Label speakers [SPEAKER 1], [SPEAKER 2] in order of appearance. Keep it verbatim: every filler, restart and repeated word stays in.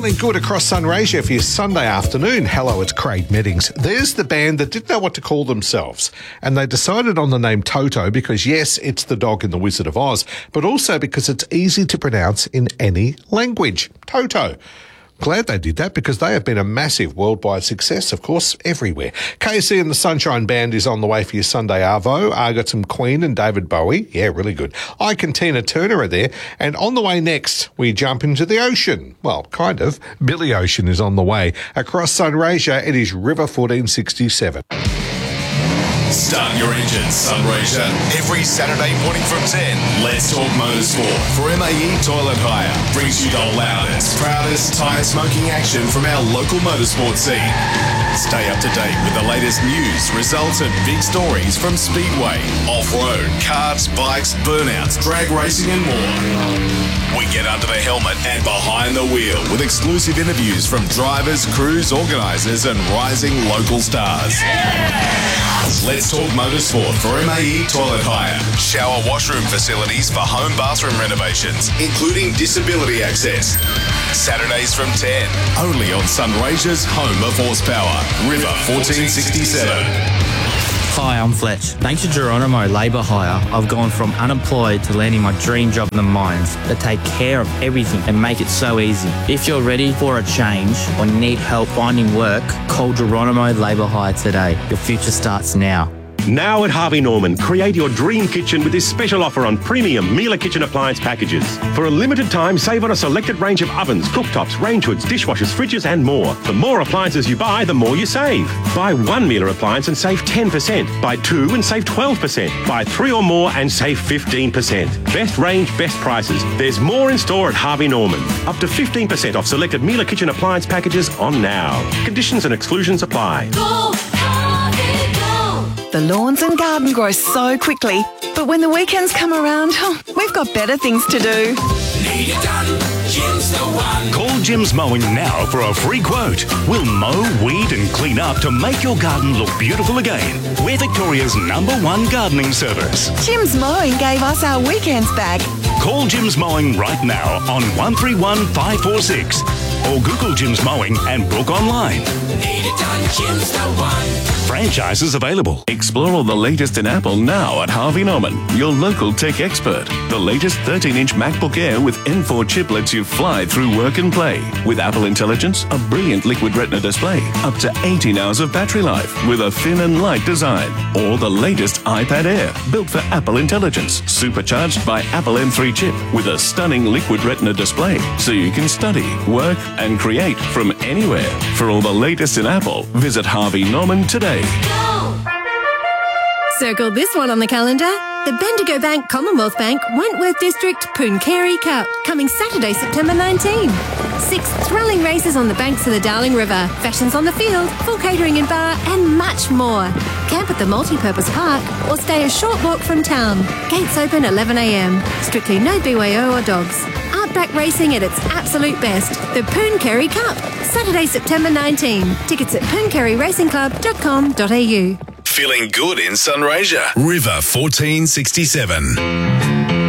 [SPEAKER 1] Feeling good across Sunraysia for your Sunday afternoon. Hello, it's Craig Meddings. There's the band that didn't know what to call themselves, and they decided on the name Toto because, yes, it's the dog in The Wizard of Oz, but also because it's easy to pronounce in any language. Toto. Glad they did that because they have been a massive worldwide success, of course, everywhere. K C and the Sunshine Band is on the way for your Sunday Arvo. I got some Queen and David Bowie. Yeah, really good. Ike and Tina Turner are there. And on the way next, we jump into the ocean. Well, kind of. Billy Ocean is on the way. Across Sunraysia, it is River fourteen sixty-seven.
[SPEAKER 2] Start your engines, Sunraysia. Every Saturday morning from ten, Let's Talk Motorsport for M A E Toilet Hire. Brings you the loudest, proudest tyre smoking action from our local motorsport scene. Stay up to date with the latest news, results and big stories from Speedway, off-road, karts, bikes, burnouts, drag racing and more. We get under the helmet and behind the wheel with exclusive interviews from drivers, crews, organisers and rising local stars. Yeah! Let's Talk Motorsport for M A E Toilet Hire. Shower washroom facilities for home bathroom renovations, including disability access. Saturdays from ten, only on Sunraysia's home of horsepower, River fourteen sixty-seven.
[SPEAKER 3] Hi, I'm Fletch. Thanks to Geronimo Labour Hire, I've gone from unemployed to landing my dream job in the mines. They take care of everything and make it so easy. If you're ready for a change or need help finding work, call Geronimo Labour Hire today. Your future starts now.
[SPEAKER 4] Now at Harvey Norman, create your dream kitchen with this special offer on premium Miele kitchen appliance packages. For a limited time, save on a selected range of ovens, cooktops, range hoods, dishwashers, fridges and more. The more appliances you buy, the more you save. Buy one Miele appliance and save ten percent. Buy two and save twelve percent. Buy three or more and save fifteen percent. Best range, best prices. There's more in store at Harvey Norman. Up to fifteen percent off selected Miele kitchen appliance packages on now. Conditions and exclusions apply.
[SPEAKER 5] Go, Harvey, go.
[SPEAKER 6] The lawns and garden grow so quickly, but when the weekends come around, oh, we've got better things to do.
[SPEAKER 5] Need it done, Jim's the one.
[SPEAKER 7] Call Jim's Mowing now for a free quote. We'll mow, weed and clean up to make your garden look beautiful again. We're Victoria's number one gardening service.
[SPEAKER 6] Jim's Mowing gave us our weekends back.
[SPEAKER 7] Call Jim's Mowing right now on one three one five four six or Google Jim's Mowing and book online.
[SPEAKER 5] Need it done, Jim's the one.
[SPEAKER 7] Franchises available.
[SPEAKER 2] Explore all the latest in Apple now at Harvey Norman, your local tech expert. The latest thirteen inch MacBook Air with M four chip lets you fly through work and play. With Apple Intelligence, a brilliant liquid retina display, up to eighteen hours of battery life with a thin and light design. Or the latest iPad Air, built for Apple Intelligence, supercharged by Apple M three chip with a stunning liquid retina display, so you can study, work and create from anywhere. For all the latest in Apple, visit Harvey Norman today.
[SPEAKER 5] Go.
[SPEAKER 8] Circle this one on the calendar. The Bendigo Bank Commonwealth Bank Wentworth District Pooncarie Cup, coming Saturday, September nineteenth. Six thrilling races on the banks of the Darling River, fashions on the field, full catering and bar, and much more. Camp at the multi-purpose park or stay a short walk from town. Gates open eleven a m. Strictly no B Y O or dogs. Outback racing at its absolute best. The Pooncarie Cup, Saturday, September nineteenth. Tickets at pooncarie racing club dot com dot a u.
[SPEAKER 2] Feeling good in Sunraysia, River fourteen sixty-seven.